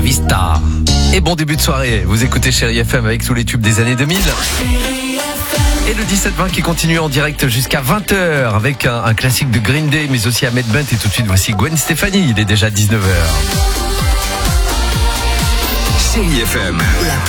vista. Et bon début de soirée, vous écoutez Chérie FM avec tous les tubes des années 2000. Et le 17-20 qui continue en direct jusqu'à 20h avec un classique de Green Day, mais aussi Ahmed Bent. Et tout de suite, voici Gwen Stefani, il est déjà 19h. Chérie FM.